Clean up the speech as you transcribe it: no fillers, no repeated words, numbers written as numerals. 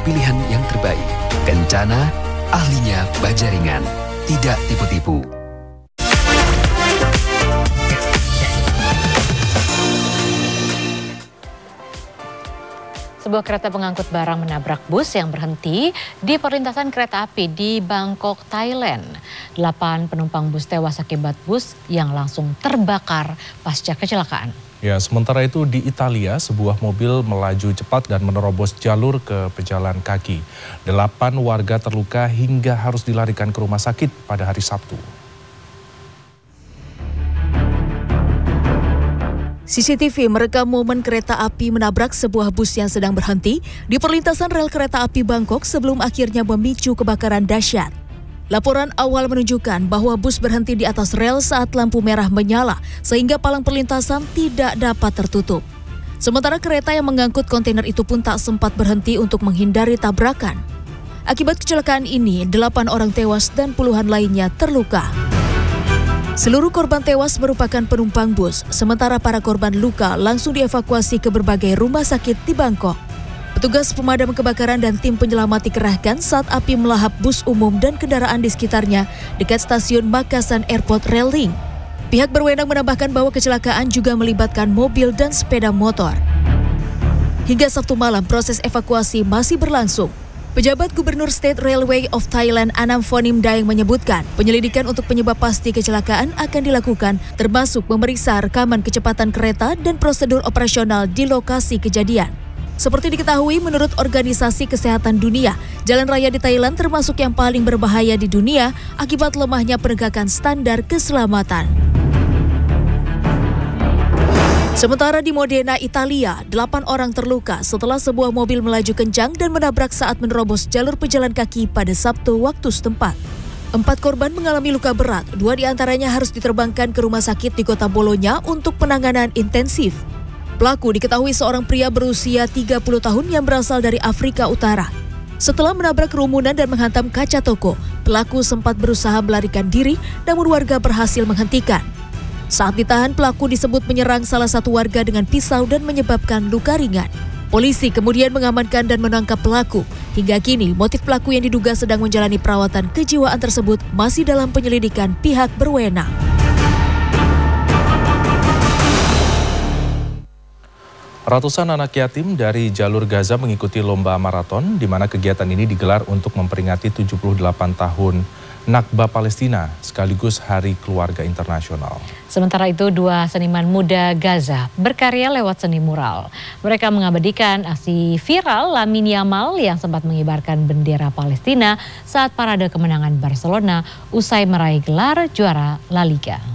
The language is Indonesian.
pilihan yang terbaik. Kencana, ahlinya baja ringan, tidak tipu-tipu. Sebuah kereta pengangkut barang menabrak bus yang berhenti di perlintasan kereta api di Bangkok, Thailand. 8 penumpang bus tewas akibat bus yang langsung terbakar pasca kecelakaan. Ya, sementara itu di Italia, sebuah mobil melaju cepat dan menerobos jalur ke pejalan kaki. 8 warga terluka hingga harus dilarikan ke rumah sakit pada hari Sabtu. CCTV merekam momen kereta api menabrak sebuah bus yang sedang berhenti di perlintasan rel kereta api Bangkok sebelum akhirnya memicu kebakaran dahsyat. Laporan awal menunjukkan bahwa bus berhenti di atas rel saat lampu merah menyala sehingga palang perlintasan tidak dapat tertutup. Sementara kereta yang mengangkut kontainer itu pun tak sempat berhenti untuk menghindari tabrakan. Akibat kecelakaan ini, 8 orang tewas dan puluhan lainnya terluka. Seluruh korban tewas merupakan penumpang bus, sementara para korban luka langsung dievakuasi ke berbagai rumah sakit di Bangkok. Petugas pemadam kebakaran dan tim penyelamat dikerahkan saat api melahap bus umum dan kendaraan di sekitarnya dekat stasiun Makassar Airport Railing. Pihak berwenang menambahkan bahwa kecelakaan juga melibatkan mobil dan sepeda motor. Hingga Sabtu malam, proses evakuasi masih berlangsung. Pejabat Gubernur State Railway of Thailand Anam Fonim Daeng menyebutkan penyelidikan untuk penyebab pasti kecelakaan akan dilakukan termasuk memeriksa rekaman kecepatan kereta dan prosedur operasional di lokasi kejadian. Seperti diketahui menurut Organisasi Kesehatan Dunia, jalan raya di Thailand termasuk yang paling berbahaya di dunia akibat lemahnya penegakan standar keselamatan. Sementara di Modena, Italia, 8 orang terluka setelah sebuah mobil melaju kencang dan menabrak saat menerobos jalur pejalan kaki pada Sabtu waktu setempat. 4 korban mengalami luka berat, 2 diantaranya harus diterbangkan ke rumah sakit di kota Bologna untuk penanganan intensif. Pelaku diketahui seorang pria berusia 30 tahun yang berasal dari Afrika Utara. Setelah menabrak kerumunan dan menghantam kaca toko, pelaku sempat berusaha melarikan diri, namun warga berhasil menghentikan. Saat ditahan, pelaku disebut menyerang salah satu warga dengan pisau dan menyebabkan luka ringan. Polisi kemudian mengamankan dan menangkap pelaku. Hingga kini, motif pelaku yang diduga sedang menjalani perawatan kejiwaan tersebut masih dalam penyelidikan pihak berwenang. Ratusan anak yatim dari jalur Gaza mengikuti lomba maraton, di mana kegiatan ini digelar untuk memperingati 78 tahun Nakba Palestina, sekaligus Hari Keluarga Internasional. Sementara itu, 2 seniman muda Gaza berkarya lewat seni mural. Mereka mengabadikan aksi viral Lamine Yamal yang sempat mengibarkan bendera Palestina saat parade kemenangan Barcelona usai meraih gelar juara La Liga.